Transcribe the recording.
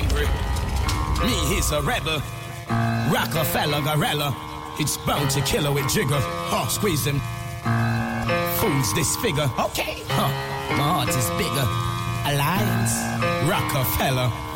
angry. Me, he's a rebel. Rockefeller, gorilla. It's bound to kill her with jigger. Squeeze him. Fools disfigure. Okay. My heart is bigger. Alliance. Rockefeller.